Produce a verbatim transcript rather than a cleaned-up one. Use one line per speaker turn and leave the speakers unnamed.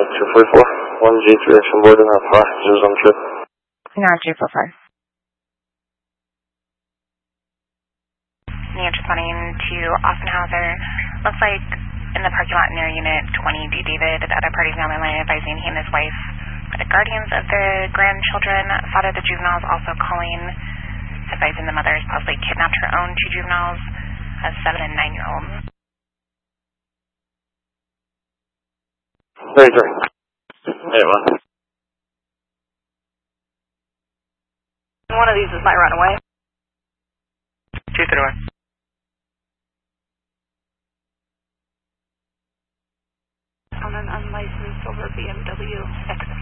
two four four, one G three action board and have passengers on trip.
Not two four four.
Near responding to Austin Hauser. Looks like in the parking lot near Unit twenty, D. David, the other parties now on the line advising he and his wife are the guardians of the grandchildren. Father of the juveniles also calling, advising the mother has possibly kidnapped her own two juveniles, a seven and nine year old.
Very good. Hey, one.
One of these is my runaway.
two three one.
On an unlicensed silver B M W X